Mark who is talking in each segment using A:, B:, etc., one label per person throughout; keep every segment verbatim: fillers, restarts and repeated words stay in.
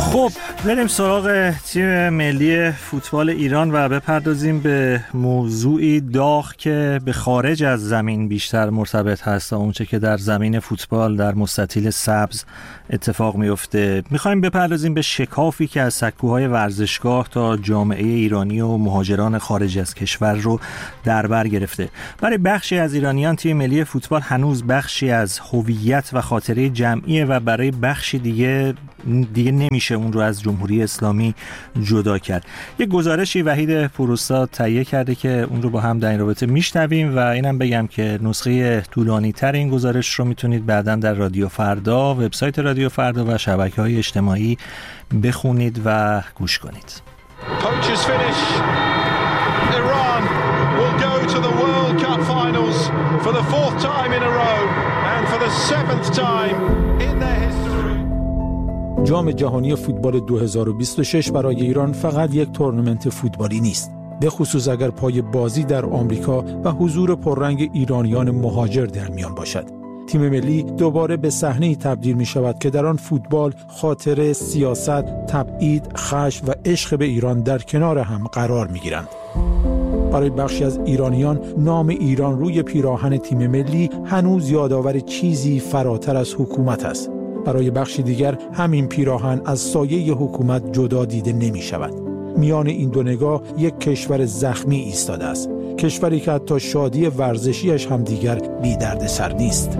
A: خب بریم سراغ تیم ملی فوتبال ایران و بپردازیم به موضوعی داغ که به خارج از زمین بیشتر مرتبط هست تا اونچه که در زمین فوتبال در مستطیل سبز اتفاق میفته. میخوایم بپردازیم به شکافی که از سکوهای ورزشگاه تا جامعه ایرانی و مهاجران خارج از کشور رو در بر گرفته. برای بخشی از ایرانیان تیم ملی فوتبال هنوز بخشی از هویت و خاطره جمعیه و برای بخشی دیگه دیگه نمیشه اون رو از جمهوری اسلامی جدا کرد. یک گزارشی وحید پوراستاد تهیه کرده که اون رو با هم در این رابطه میشنویم و اینم بگم که نسخه طولانی تر این گزارش رو میتونید بعداً در رادیو فردا، وبسایت رادیو فردا و شبکه‌های اجتماعی بخونید و گوش کنید.
B: Poachers finish. Iran will go to the World Cup finals for the fourth time in a row and for the seventh time in their history.
C: جام جهانی فوتبال دو هزار و بیست و شش برای ایران فقط یک تورنمنت فوتبالی نیست، به خصوص اگر پای بازی در آمریکا و حضور پررنگ ایرانیان مهاجر در میان باشد. تیم ملی دوباره به صحنه‌ای تبدیل می شود که در آن فوتبال، خاطره، سیاست، تبعید، خشم و عشق به ایران در کنار هم قرار می گیرند. برای بخشی از ایرانیان نام ایران روی پیراهن تیم ملی هنوز یادآور چیزی فراتر از حکومت است. برای بخشی دیگر همین پیراهن از سایه حکومت جدا دیده نمی شود. میان این دو نگاه یک کشور زخمی ایستاده است، کشوری که حتی شادی ورزشیش هم دیگر بی درد سر نیست.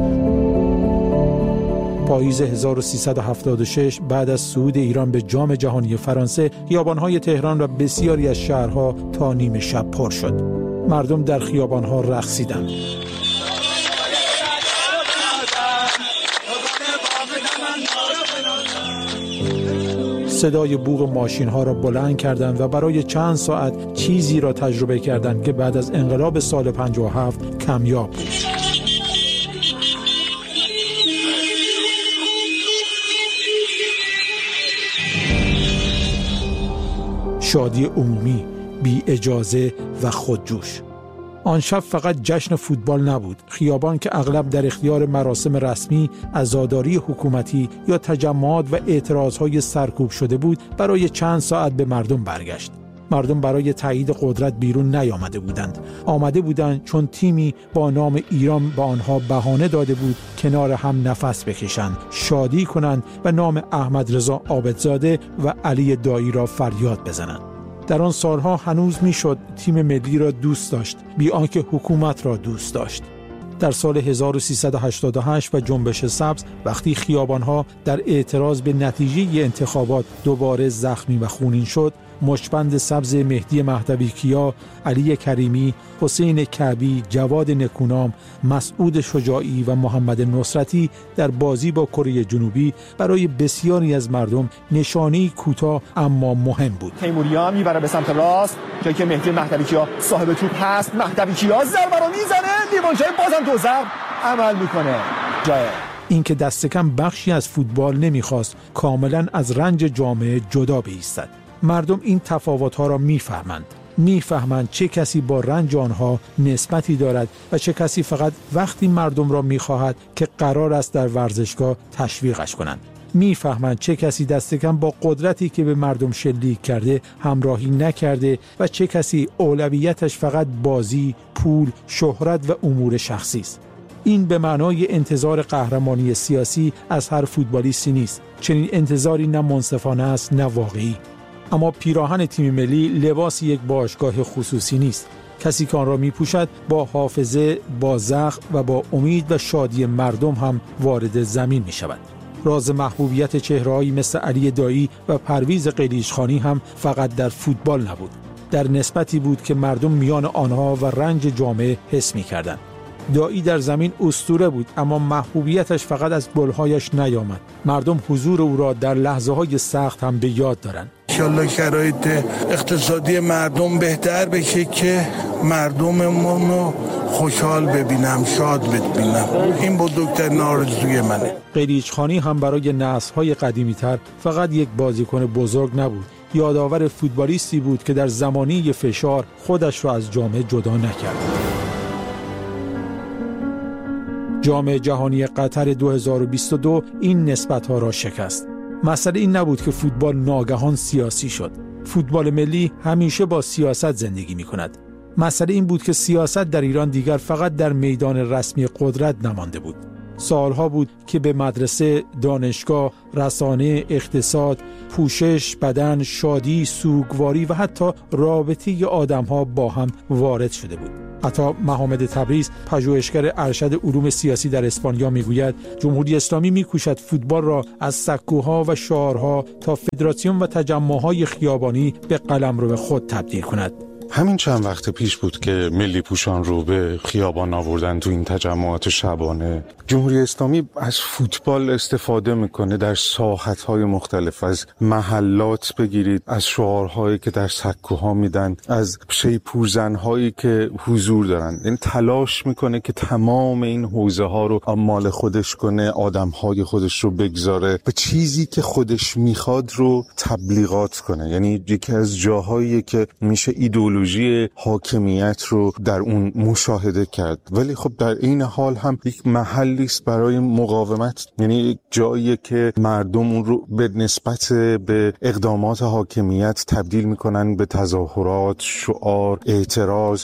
C: پاییز هزار و سیصد و هفتاد و شش بعد از صعود ایران به جام جهانی فرانسه، خیابان‌های تهران و بسیاری از شهرها تا نیمه شب پر شد. مردم در خیابان‌ها رقصیدند. صدای بوق ماشین‌ها را بلند کردند و برای چند ساعت چیزی را تجربه کردند که بعد از انقلاب سال پنجاه و هفت کمیاب بود. شادی عمومی، بی اجازه و خودجوش. آن شب فقط جشن فوتبال نبود. خیابان که اغلب در اختیار مراسم رسمی، عزاداری حکومتی یا تجمعات و اعتراضهای سرکوب شده بود، برای چند ساعت به مردم برگشت. مردم برای تایید قدرت بیرون نیامده بودند. آمده بودند چون تیمی با نام ایران به آنها بهانه داده بود کنار هم نفس بکشند، شادی کنند و نام احمد رضا عابدزاده و علی دایی را فریاد بزنند. در آن سالها هنوز میشد تیم ملی را دوست داشت، بی آنکه حکومت را دوست داشت. در سال هزار و سیصد و هشتاد و هشت و جنبش سبز، وقتی خیابانها در اعتراض به نتیجه انتخابات دوباره زخمی و خونین شد، مشبند سبز مهدی مهدوی کیا، علی کریمی، حسین کعبی، جواد نکونام، مسعود شجاعی و محمد نصرتی در بازی با کره جنوبی برای بسیاری از مردم نشانه‌ای کوتاه اما مهم بود.
D: تیموریا میبره به سمت راست، جایی که مهدی مهدوی کیا صاحب توپ هست. مهدوی کیا ضربه رو میزنه، دیوانشای بازم دو ضرب عمل میکنه. جای
C: این که دست کم بخشی از فوتبال نمیخواست کاملا از رنج جامعه جدا بایستد. مردم این تفاوت‌ها را می‌فهمند. می‌فهمند چه کسی با رنج آنها نسبتی دارد و چه کسی فقط وقتی مردم را می‌خواهد که قرار است در ورزشگاه تشویقش کنند. می‌فهمند چه کسی دست کم با قدرتی که به مردم شلیک کرده همراهی نکرده و چه کسی اولویتش فقط بازی، پول، شهرت و امور شخصی است. این به معنای انتظار قهرمانی سیاسی از هر فوتبالیستی نیست. چنین انتظاری نه منصفانه است نه واقعی. اما پیراهن تیم ملی لباس یک باشگاه خصوصی نیست. کسی که آن را می‌پوشد با حافظه، با زخم و با امید و شادی مردم هم وارد زمین می‌شود. راز محبوبیت چهره‌هایی مثل علی دایی و پرویز قلیچخانی هم فقط در فوتبال نبود. در نسبتی بود که مردم میان آنها و رنج جامعه حس می‌کردند. دایی در زمین اسطوره بود، اما محبوبیتش فقط از گل‌هایش نیامد. مردم حضور او را در لحظه‌های سخت هم به یاد دارند.
E: انشالله شرایط اقتصادی مردم بهتر بشه که مردممون رو خوشحال ببینم، شاد ببینم. این بزرگترین آرزوی منه.
C: قلیچخانی هم برای نسل‌های قدیمی‌تر فقط یک بازیکن بزرگ نبود. یادآور فوتبالیستی بود که در زمانی فشار خودش را از جامعه جدا نکرد. جام جهانی قطر دو هزار و بیست و دو این نسبت‌ها را شکست. مسئله این نبود که فوتبال ناگهان سیاسی شد. فوتبال ملی همیشه با سیاست زندگی می کند. مسئله این بود که سیاست در ایران دیگر فقط در میدان رسمی قدرت نمانده بود. سالها بود که به مدرسه، دانشگاه، رسانه، اقتصاد، پوشش، بدن، شادی، سوگواری و حتی رابطه آدم‌ها با هم وارد شده بود. عطا محمد تبریز، پژوهشگر ارشد علوم سیاسی در اسپانیا میگوید جمهوری اسلامی میکوشد فوتبال را از سکوها و شعارها تا فدراسیون و تجمع‌های خیابانی به قلمرو خود تبدیل کند.
F: همین چند وقت پیش بود که ملی پوشان رو به خیابان آوردن تو این تجمعات شبانه. جمهوری اسلامی از فوتبال استفاده میکنه در ساحت‌های مختلف، از محلات بگیرید، از شعارهایی که در سکوها میدن، از شیپورزن‌هایی که حضور دارن. این تلاش میکنه که تمام این حوزه ها رو مال خودش کنه، آدم‌های خودش رو بگذاره و چیزی که خودش میخواد رو تبلیغات کنه. یعنی یکی از جاهایی که میشه ایدئولوژی حاکمیت رو در اون مشاهده کرد، ولی خب در این حال هم یک محلی است برای مقاومت، یعنی جایی که مردم اون رو به نسبت به اقدامات حاکمیت تبدیل میکنن به تظاهرات، شعار، اعتراض.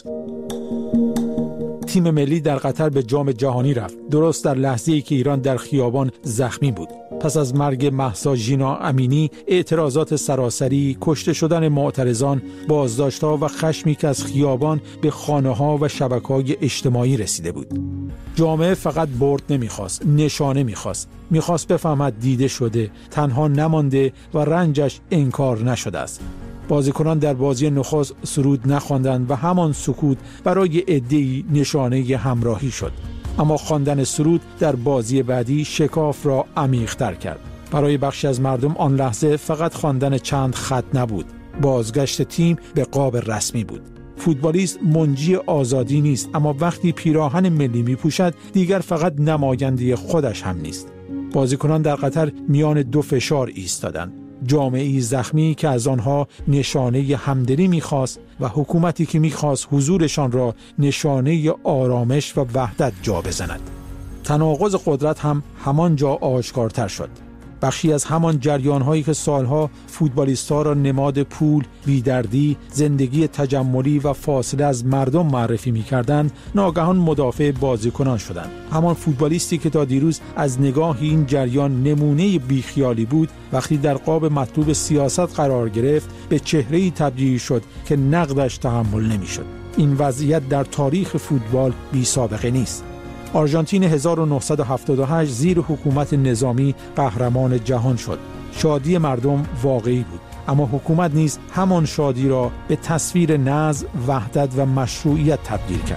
C: تیم ملی در قطر به جام جهانی رفت، درست در لحظه‌ای که ایران در خیابان زخمی بود. پس از مرگ مهسا ژینا امینی، اعتراضات سراسری، کشته شدن معترضان، بازداشت‌ها و خشمی که از خیابان به خانه‌ها و شبکه‌های اجتماعی رسیده بود. جامعه فقط برد نمی‌خواست، نشانه می‌خواست. می‌خواست بفهمد دیده شده، تنها نمانده و رنجش انکار نشده است. بازیکنان در بازی نخست سرود نخواندند و همان سکوت برای عده‌ای نشانه همراهی شد. اما خواندن سرود در بازی بعدی شکاف را عمیق‌تر کرد. برای بخشی از مردم آن لحظه فقط خواندن چند خط نبود، بازگشت تیم به قاب رسمی بود. فوتبالیست منجی آزادی نیست، اما وقتی پیراهن ملی می‌پوشد دیگر فقط نماینده خودش هم نیست. بازیکنان در قطر میان دو فشار ایستادند. جامعه‌ای زخمی که از آنها نشانه همدلی می‌خواست و حکومتی که می‌خواست حضورشان را نشانه آرامش و وحدت جا بزند. تناقض قدرت هم همانجا آشکارتر شد. بخشی از همان جریان‌هایی که سالها فوتبالیست‌ها را نماد پول، بی‌دردی، زندگی تجملی و فاصله از مردم معرفی می‌کردند، ناگهان مدافع بازیکنان شدند. همان فوتبالیستی که تا دیروز از نگاه این جریان نمونه بیخیالی بود، وقتی در قاب مطلوب سیاست قرار گرفت، به چهره‌ای تبدیل شد که نقدش تحمل نمی‌شد. این وضعیت در تاریخ فوتبال بی‌سابقه نیست. آرژانتین هزار و نهصد و هفتاد و هشت زیر حکومت نظامی قهرمان جهان شد. شادی مردم واقعی بود، اما حکومت نیز همان شادی را به تصویر نظم، وحدت و مشروعیت تبدیل کرد.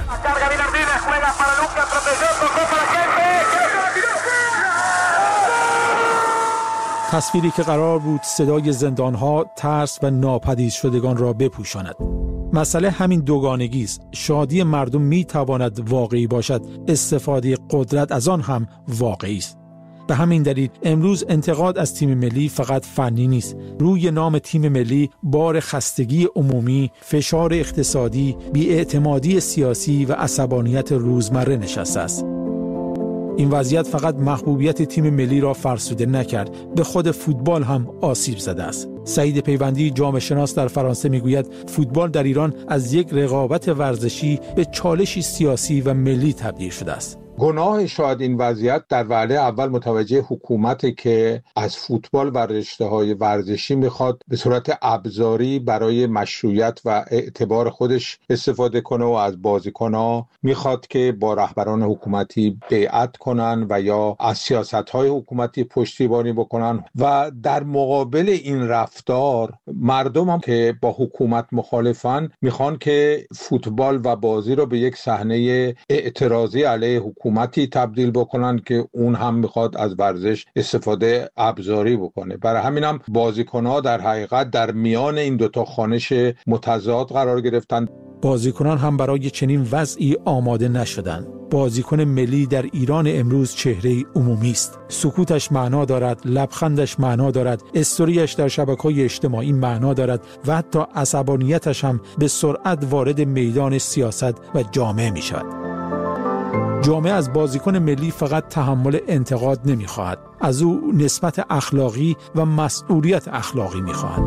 C: تصویری که قرار بود صدای زندانها، ترس و ناپدید شدگان را بپوشاند. مسئله همین دوگانگی است. شادی مردم می تواند واقعی باشد، استفاده قدرت از آن هم واقعی است. به همین دلیل امروز انتقاد از تیم ملی فقط فنی نیست. روی نام تیم ملی بار خستگی عمومی، فشار اقتصادی، بی‌اعتمادی سیاسی و عصبانیت روزمره نشسته است. این وضعیت فقط محبوبیت تیم ملی را فرسوده نکرد، به خود فوتبال هم آسیب زده است. سعید پیوندی، جامعه شناس در فرانسه میگوید فوتبال در ایران از یک رقابت ورزشی به چالشی سیاسی و ملی تبدیل شده است.
G: گناه شاید این وضعیت در وهله اول متوجه حکومته که از فوتبال و رشته‌های ورزشی میخواد به صورت ابزاری برای مشروعیت و اعتبار خودش استفاده کنه و از بازیکن‌ها میخواد که با رهبران حکومتی بیعت کنن و یا از سیاست‌های حکومتی پشتیبانی بکنن و در مقابل این رفتار مردم هم که با حکومت مخالفن میخوان که فوتبال و بازی رو به یک صحنه اعتراضی علیه حکومت حکومتی تبدیل بکنن که اون هم میخواد از ورزش استفاده ابزاری بکنه. برای همین هم بازیکن‌ها در حقیقت در میان این دوتا خوانش متضاد قرار گرفتن.
C: بازیکنان هم برای چنین وضعی آماده نشدند. بازیکن ملی در ایران امروز چهره عمومی است. سکوتش معنا دارد، لبخندش معنا دارد، استوریش در شبکه‌های اجتماعی معنا دارد و حتی عصبانیتش هم به سرعت وارد میدان سیاست و جامعه می شود. جامعه از بازیکن ملی فقط تحمل انتقاد نمی‌خواهد، از او نسبت اخلاقی و مسئولیت اخلاقی می‌خواهد.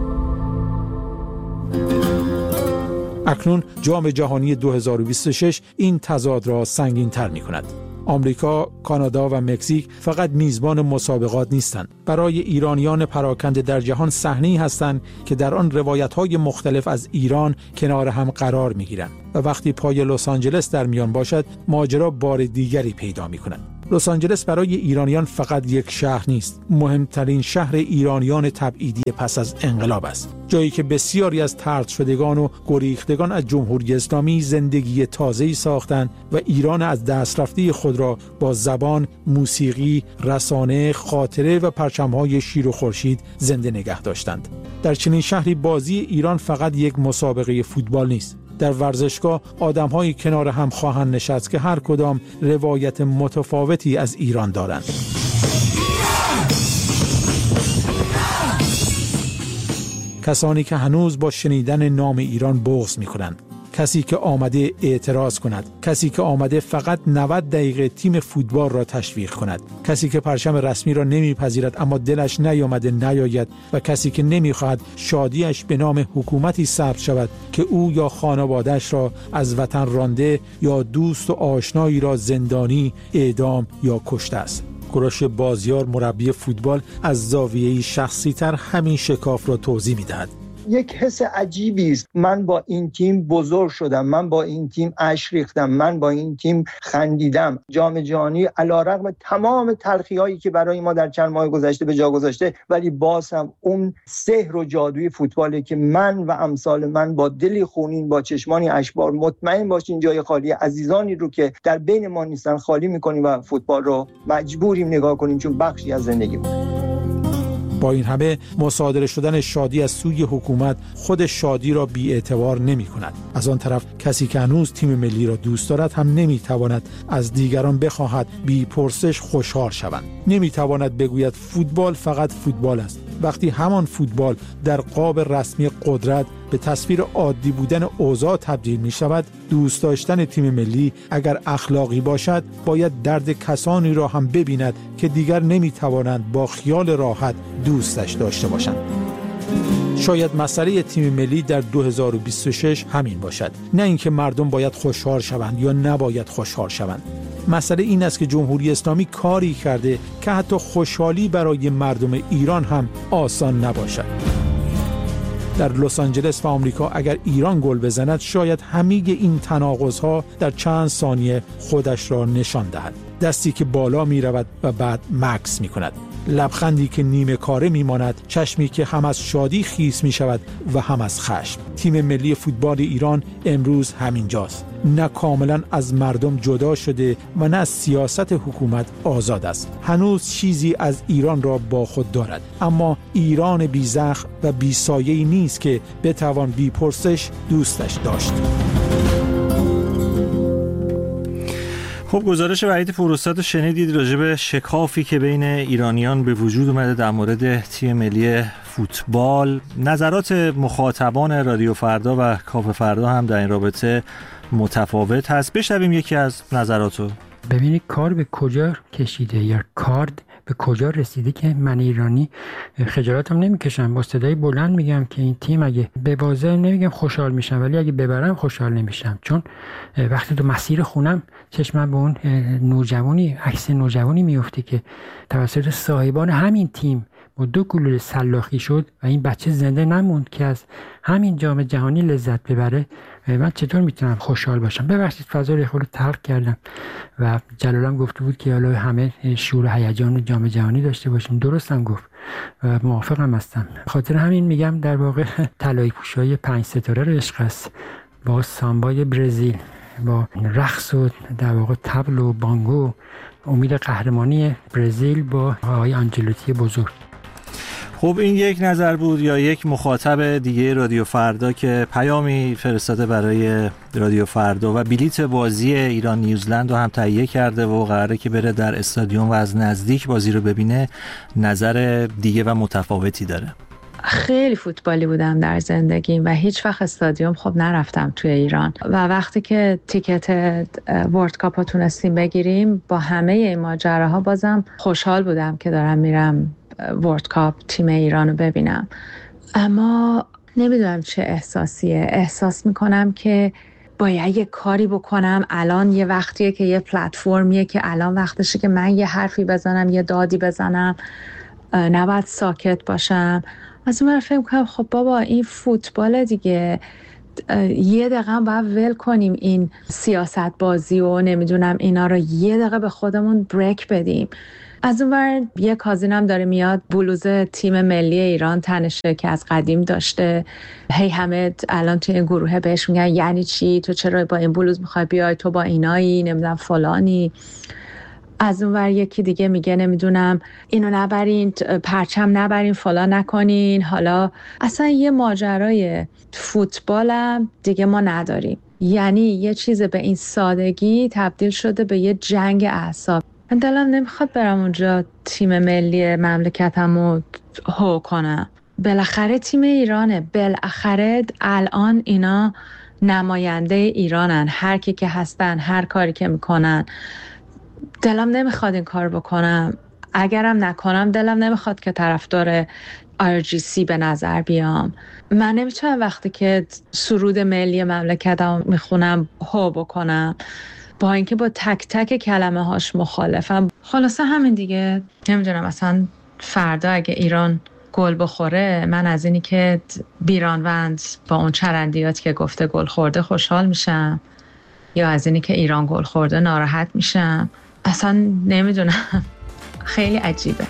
C: اکنون جام جهانی دو هزار و بیست و شش این تضاد را سنگین‌تر می‌کند. آمریکا، کانادا و مکزیک فقط میزبان مسابقات نیستند. برای ایرانیان پراکنده در جهان صحنه‌ای هستند که در آن روایت‌های مختلف از ایران کنار هم قرار می‌گیرند و وقتی پای لس آنجلس در میان باشد، ماجرا بار دیگری پیدا می‌کند. لس آنجلس برای ایرانیان فقط یک شهر نیست، مهمترین شهر ایرانیان تبعیدی پس از انقلاب است. جایی که بسیاری از طرد شدگان و گریختگان از جمهوری اسلامی زندگی تازه‌ای ساختند و ایران از دست رفته خود را با زبان، موسیقی، رسانه، خاطره و پرچم‌های شیر و خورشید زنده نگه داشتند. در چنین شهری بازی ایران فقط یک مسابقه فوتبال نیست. در ورزشگاه آدم‌های کنار هم خواهند نشست که هر کدام روایت متفاوتی از ایران دارند. کسانی که هنوز با شنیدن نام ایران بغض می‌کنند، کسی که آمده اعتراض کند، کسی که آمده فقط نود دقیقه تیم فوتبال را تشویق کند، کسی که پرچم رسمی را نمیپذیرد اما دلش نیامده نیاید و کسی که نمیخواهد شادیش به نام حکومتی ثبت شود که او یا خانواده‌اش را از وطن رانده یا دوست و آشنایی را زندانی، اعدام یا کشته است. کوروش بازیار مربی فوتبال از زاویه‌ای شخصی‌تر همین شکاف را توضیح می‌دهد.
H: یک حس عجیبی است. من با این تیم بزرگ شدم، من با این تیم اشک ریختم، من با این تیم خندیدم. جام جهانی علیرغم تمام تلخی‌هایی که برای ما در چند ماه گذشته به جا گذاشته، ولی باز هم اون سحر و جادوی فوتباله که من و امثال من با دلی خونین، با چشمانی اشکبار مطمئن باشین جای خالی عزیزانی رو که در بین ما نیستن خالی می‌کنیم و فوتبال رو مجبوریم نگاه کنیم چون بخشی از زندگیمون.
C: با این همه مصادره شدن شادی از سوی حکومت خود شادی را بی‌اعتبار نمی کند. از آن طرف کسی که هنوز تیم ملی را دوست دارد هم نمی تواند از دیگران بخواهد بی پرسش خوشحال شوند. نمی تواند بگوید فوتبال فقط فوتبال است، وقتی همان فوتبال در قاب رسمی قدرت به تصویر عادی بودن اوضاع تبدیل می شود. دوست داشتن تیم ملی اگر اخلاقی باشد باید درد کسانی را هم ببیند که دیگر نمی توانند با خیال راحت دوستش داشته باشند. شاید مسئله تیم ملی در دو هزار و بیست و شش همین باشد، نه اینکه مردم باید خوشحال شوند یا نباید خوشحال شوند. مسئله این است که جمهوری اسلامی کاری کرده که حتی خوشحالی برای مردم ایران هم آسان نباشد. در لس آنجلس و آمریکا اگر ایران گل بزند شاید همه این تناقض‌ها در چند ثانیه خودش را نشان دهد. دستی که بالا می رود و بعد مکث می کند، لبخندی که نیمه کاره می ماند، چشمی که هم از شادی خیس می شود و هم از خشم. تیم ملی فوتبال ایران امروز همین جاست، نه کاملا از مردم جدا شده و نه از سیاست حکومت آزاد است. هنوز چیزی از ایران را با خود دارد، اما ایران بی زخم و بی سایه‌ای نیست که بتوان بی پرسش دوستش داشت.
A: خب گزارش وحید فرستاد شنیدید راجع به شکافی که بین ایرانیان به وجود اومده در مورد تیم ملی فوتبال. نظرات مخاطبان رادیو فردا و کاف فردا هم در این رابطه متفاوت هست. بشنویم یکی از نظراتو.
I: ببینید کار به کجا کشیده یا کار به کجا رسیده که من ایرانی خجالتم نمیکشم، با صدای بلند میگم که این تیم اگه ببازه نمیگم خوشحال میشم، ولی اگه ببرم خوشحال نمیشم، چون وقتی تو مسیر خونم چشمم به اون نوجوانی، عکس نوجوانی میفته که توسط صاحبان همین تیم با دو گلوله سلاخی شد و این بچه زنده نموند که از همین جام جهانی لذت ببره. من چطور میتونم خوشحال باشم؟ ببخشید فضا رو خود تلخ کردم و جلالم گفته بود که حالا همه شور و هیجان جام جهانی داشته باشیم. درستم گفت و موافقم هستم. خاطر همین میگم در واقع طلایی پوشای پنج ستاره رو عشق است، با سامبای برزیل، با رقص و در واقع طبل و بانگو، امید قهرمانی برزیل با آقای آنجلوتی بزرگ.
A: خب این یک نظر بود. یا یک مخاطب دیگه رادیو فردا که پیامی فرستاده برای رادیو فردا و بلیت بازی ایران نیوزلند رو هم تهیه کرده و قراره که بره در استادیوم و از نزدیک بازی رو ببینه، نظر دیگه و متفاوتی داره.
J: خیلی فوتبالی بودم در زندگیم و هیچ وقت استادیوم خب نرفتم توی ایران و وقتی که تیکت ورلد کاپ رو تونستیم بگیریم با همه این ماجراها بازم خوشحال بودم که دارم میرم ورلد کاپ تیم ایران رو ببینم. اما نمیدونم چه احساسیه، احساس میکنم که باید یه کاری بکنم. الان یه وقتیه که یه پلتفرمیه که الان وقتشه که من یه حرفی بزنم، یه دادی بزنم، نباید ساکت باشم. از اون فکر کنم خب بابا این فوتبال دیگه، یه دقیقه باید ول کنیم این سیاست بازی و نمیدونم اینا رو، یه دقیقه به خودمون بریک بدیم. از اون ور یه کازینم داره میاد بلوز تیم ملی ایران تنشه که از قدیم داشته، هی همه الان توی این گروه بهش میگن یعنی چی، تو چرا با این بلوز میخوای بیای، تو با اینایی نمیدونم فلانی. از اون ور یکی دیگه میگه نمیدونم اینو نبرین، پرچم نبرین، فلان نکنین. حالا اصلا یه ماجرای فوتبالم دیگه ما نداریم، یعنی یه چیز به این سادگی تبدیل شده به یه جنگ اعصاب. من دلم نمیخواد برم اونجا تیم ملی مملکتمو هو کنم. بالاخره تیم ایرانه، بالاخره الان اینا نماینده ایرانن، هر کی که هستن، هر کاری که میکنن. دلم نمیخواد این کار بکنم، اگرم نکنم دلم نمیخواد که طرفدار آر جی سی به نظر بیام. من نمیتونم وقتی که سرود ملی مملکتم میخونم هو بکنم، با اینکه با تک تک کلمه هاش مخالفم. خلاصه همین دیگه. نمیدونم اصلا فردا اگه ایران گل بخوره، من از اینی که بیرانوند با اون چرندیات که گفته گل خورده خوشحال میشم، یا از اینی که ایران گل خورده ناراحت میشم. اصلا نمیدونم، خیلی عجیبه.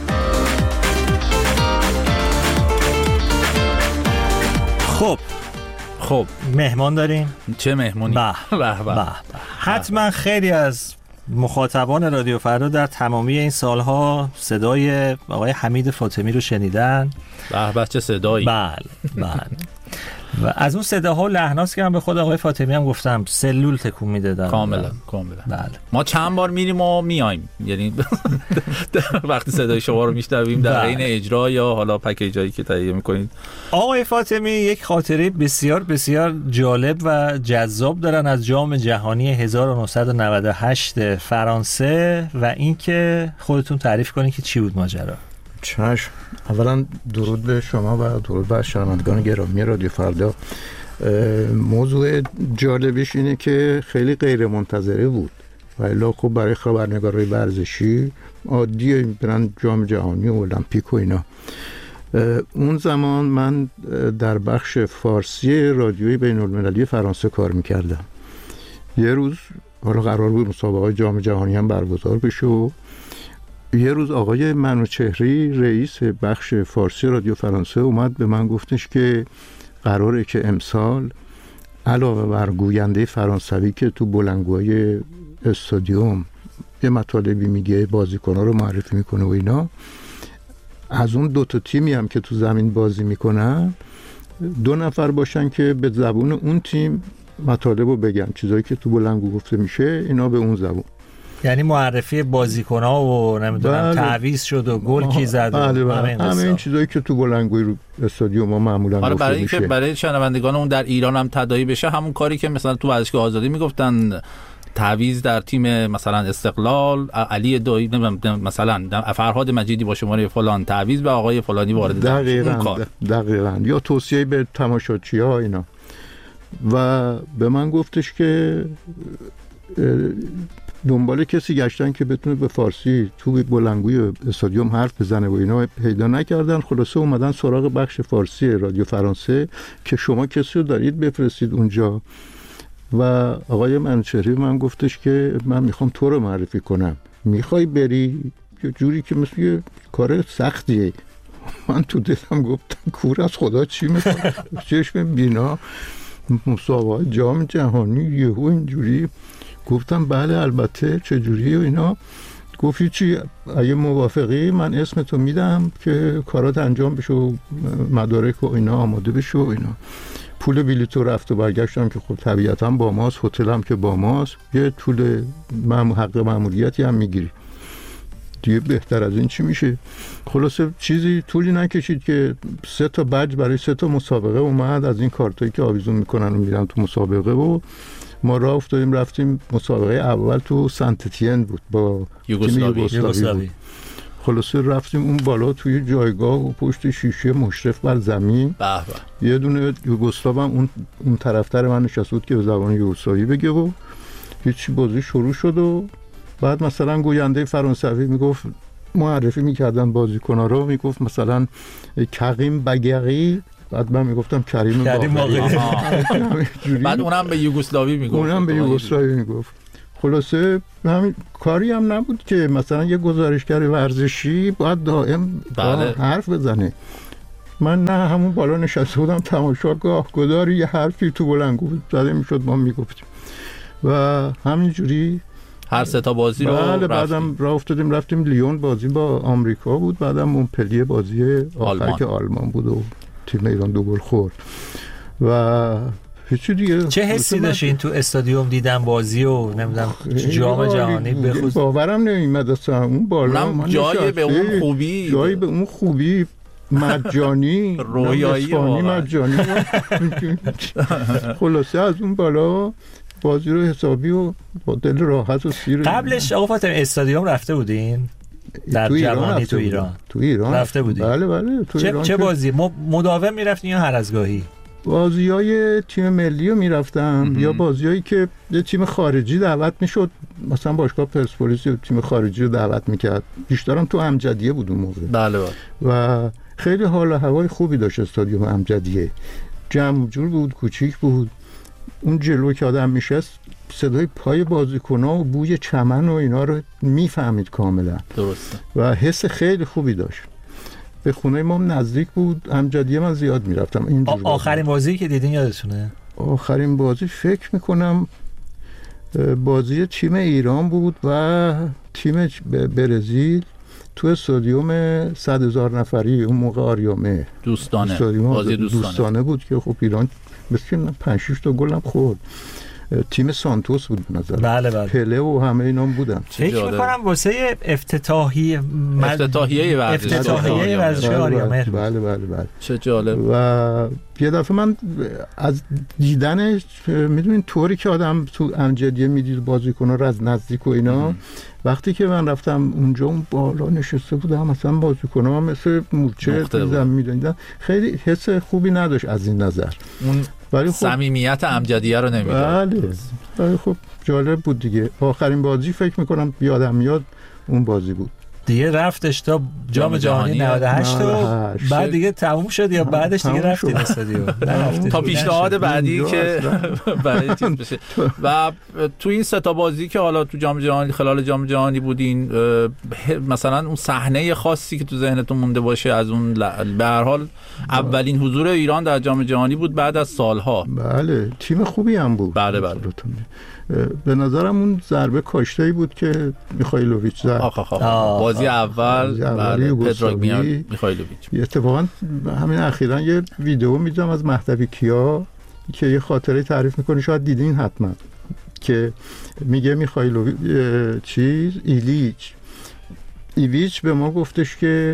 A: خب
K: خب
A: مهمان داریم.
K: چه مهمونی؟
A: به به به. حتما خیلی از مخاطبان رادیو فردا در تمامی این سالها صدای آقای حمید فاطمی رو شنیدن.
K: به به چه صدایی.
A: بله بله. و از اون صداها و لحناست که من به خود آقای فاطمی هم گفتم سلول تکون میدادن.
K: کاملا کاملا.
A: بله.
K: ما چند بار میریم و میایم، یعنی وقتی صدای شما رو میشنویم در حین اجرا یا حالا پکیجایی که تهیه میکنید.
A: آقای فاطمی یک خاطره بسیار بسیار جالب و جذاب دارن از جام جهانی هزار و نهصد و نود و هشت فرانسه و اینکه خودتون تعریف کنید که چی بود ماجرا.
L: چشم. اولا درود به شما و درود به شنوندگان گرامی رادیو فردا. موضوع جالبش اینه که خیلی غیر منتظره بود، ولی خب برای خبرنگارای ورزشی عادیه برن جام جهانی و المپیک و اینا. اون زمان من در بخش فارسی رادیوی بین المللی فرانسه کار میکردم. یه روز حالا قرار بود مسابقه جام جهانی هم برگزار بشه و یه روز آقای منوچهری رئیس بخش فارسی رادیو فرانسه اومد به من گفتش که قراره که امسال علاوه بر گوینده فرانسوی که تو بلندگوهای استادیوم یه مطالبی میگه، بازیکن‌ها رو معرفی میکنه و اینا، از اون دو تا تیمی هم که تو زمین بازی میکنن دو نفر باشن که به زبون اون تیم مطالب رو بگن، چیزایی که تو بلندگو گفته میشه اینا به اون زبون.
A: یعنی معرفی بازیکن‌ها و نمیدونم بله. تعویض شد و گل کی زد
L: بله و همه, همه این چیزایی که تو بلندگوی رو استادیوم ما معمولا
K: آره
L: گفته
K: برای
L: میشه.
K: اینکه برای شنوندگانمون در ایران هم تداعی بشه، همون کاری که مثلا تو ورزشگاه آزادی میگفتن تعویض در تیم مثلا استقلال علی دایی مثلا فرهاد مجیدی با شماره فلان تعویض به آقای فلانی وارد
L: دقیقاً دقیقاً یا توصیه به تماشاچی‌ها اینا. و به من گفتش که دنبال کسی گشتن که بتونه به فارسی تو بلندگوی استادیوم حرف بزنه و اینا، پیدا نکردن. خلاصه اومدن سراغ بخش فارسی رادیو فرانسه که شما کسی رو دارید بفرستید اونجا. و آقای منوچهری من گفتش که من میخوام تو رو معرفی کنم، میخوای بری؟ یه جوری که مثل یه کار سختیه. من تو دلم گفتم کور از خدا چی میکنه؟ چشم بینا مسابقه جام جهانی یهو اینجوری. گفتم بله البته چجوری و اینا. گفتی چی؟ اگه موافقی من اسم تو میدم که کارات انجام بشه و مدارک و اینا آماده بشه و اینا. پول بلیط رو رفت و برگشتم که خب طبیعتا با ماست، هتلم که با ماست، یه طول مم... حق ماموریتی هم میگیری. دیگه بهتر از این چی میشه؟ خلاصه چیزی طولی نکشید که سه تا بج برای سه تا مسابقه اومد از این کارتایی که آویزون میکنن و میرن تو مسابقه و ما راه افتادیم رفتیم مسابقه اول تو سنت اتین بود با
K: یوگسلاوی.
L: یوگسلاوی. خلاصه رفتیم اون بالا توی جایگاه و پشت شیشه مشرف بر زمین
K: به به.
L: یه دونه یوگسلاو هم اون اون طرفدار من نشسته بود که به زبان یوگسلاوی بگه و هیچ بازی شروع شد و بعد مثلا گوینده فرانسوی میگفت معرفی میکردن بازیکن‌ها رو میگفت مثلا کقیم بگری بعد من میگفتم کریم باقری
K: بعد اونم به یوگسلاوی میگفت
L: اونم به یوگسلاوی میگفت خلاصه همین کاری هم نبود که مثلا یه گزارشگر ورزشی باید دائم
K: بله.
L: حرف بزنه من نه همون بالا نشسته بودم تماشاگاه گداری یه حرفی تو بلندگو زده میشد ما میگفتیم و همینجوری
K: هر سه تا بازی رو
L: بله بعدم راه افتادیم رفتیم لیون بازی با آمریکا بود بعدم مونپلیه بازی آخر که آلمان بود و تیم ایران دو گل خورد و هیچ دیگه.
A: چه حسی داشتین تو استادیوم دیدن بازی و نمیدونم جام جهانی بخصوص
L: باورم نمیاد اصلا اون بالا
K: جای به اون خوبی
L: جای به اون خوبی مجانی
K: رویایی
L: مجانی خلاصه از اون بالا بازی رو حسابی و با دل راحت و سیر.
A: قبلش آقا فاطمی استادیوم رفته بودین در جوانی تو ایران؟
L: تو ایران
A: رفته بودین؟
L: بله بله تو
A: چه
L: ایران.
A: چه بازی مداوم میرفتین یا هر از گاهی؟
L: بازیای تیم ملی رو میرفتم یا بازیایی که یه تیم خارجی دعوت میشد مثلا باشگاه پرسپولیس تیم خارجی رو دعوت میکرد بیشترم تو امجدیه بود اون موقع
K: بله
L: و خیلی حال و هوای خوبی داشت استادیوم امجدیه جمع جور بود کوچیک بود اون جلو که آدم میشست صدای پای بازیکن‌ها و بوی چمن و اینا رو میفهمید کاملا
K: درسته
L: و حس خیلی خوبی داشت به خونه ما نزدیک بود امجدیه من زیاد میرفتم اینجور
A: آخرین بازی که دیدین یادتونه؟
L: آخرین بازی فکر میکنم بازی تیم ایران بود و تیم برزیل تو استادیوم صد هزار نفری اون موقع آریامه
K: دوستانه
L: بازی دوستانه. دوستانه بود که خب ایران مثل پنج شش تا گل هم خورد تیم سانتوس بود به نظر
A: بله بله.
L: پله و همه اینا بودن
A: فکر می‌کنم واسه افتتاحی مد...
K: افتتاحیه ورزش
A: افتتاحیه ورزش آریامه
L: بله بله بله
K: چه جالب
L: و یه دفعه من از دیدنش میدونین طوری که آدم تو امجدیه میدید بازیکن‌ها رو از نزدیک و اینا ام. وقتی که من رفتم اونجا اون بالا نشسته بودم مثلا بازیکن‌ها مثل مورچه زمین می‌دیدن خیلی حس خوبی نداشت از این نظر
K: اون ولی خب صمیمیت امجدیه رو نمیداد
L: بله ولی خب جالب بود دیگه آخرین بازی فکر میکنم یادم میاد اون بازی بود
A: دیگه رفتش تا جام جهانی نود و هشت و بعد دیگه تموم شد یا بعدش دیگه رفتین استادیوم
K: تا پیشنهاد بعدی که برای چیز بشه و تو این سه تا بازی که حالا تو جام جهانی خلال جام جهانی بودین مثلا اون صحنه خاصی که تو ذهنتون مونده باشه از اون به هر حال اولین حضور ایران در جام جهانی بود بعد از سالها
L: بله تیم خوبی هم بود
K: بله بله
L: به نظرم اون ضربه کاشته‌ای بود که میخائیلوویچ زد
K: بازی اول بله پدراک میخائیلوویچ
L: اتفاقا همین اخیراً یه ویدیو میذارم از مهدوی کیا که یه خاطره تعریف میکنه شاید دیدین حتما که میگه میخائیلوویچ چیز ایلیچ ایویچ به ما گفتش که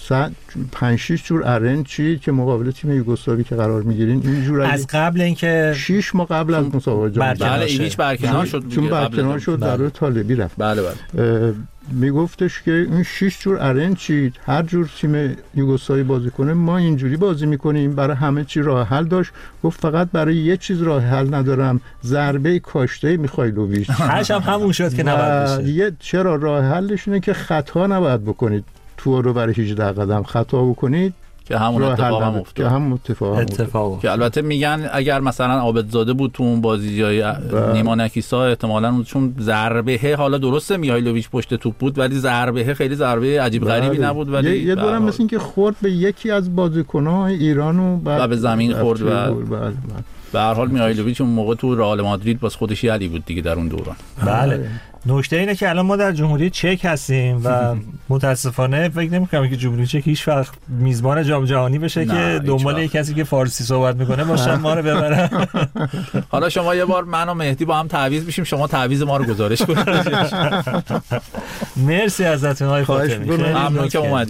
L: پنج شش جور ارن چی که مقابل تیم یوگسلاوی که قرار میگیرین اینجور
A: از قبل اینکه
L: شش ماه قبل از مسابقه جام
K: بله ایویچ برکنار شد
L: چون برکنار شد در روی طالبی رفت
K: بله بله
L: میگفتش که این شش جور ارن چی هر جور تیم یوگسلاوی بازی کنه ما اینجوری بازی میکنیم برای همه چی راه حل داشت گفت فقط برای یه چیز راه حل ندارم ضربه کاشته میخائیلوویچ
A: هرش هم همون شد که نباید بشه
L: یه چرا راه حلش اینه که خطا نباید بکنید تو رو برای هجده قدم خطا بکنید
K: که همون اتفاق هم افتاد
L: که همون اتفاق هم
A: اتفاق
K: که البته میگن اگر مثلا عابدزاده بود تو اون بازی جای نیما نکیسا احتمالاً چون ضربه حالا درسته میخائیلوویچ پشت توپ بود ولی ضربه خیلی ضربه عجیب غریبی نبود ولی
L: یه دورم مثل این که خورد به یکی از بازیکن‌های ایران و بعد
K: به زمین خورد و به هر حال میهایلوویچ اون موقع تو رئال مادرید باز خودش یلی بود دیگه در اون دوران.
A: بله. نکته اینه که الان ما در جمهوری چک هستیم و متاسفانه فکر نمی‌کنم که جمهوری چک هیچ وقت میزبان جام جهانی بشه که دنبال یک کسی که فارسی صحبت میکنه باشن ما رو ببرن.
K: حالا شما یه بار من و مهدی با هم تعویض میشیم، شما تعویض ما رو گزارش کنید.
A: مرسی ازتون آقای فاطمی،
K: ممنون که اومدید.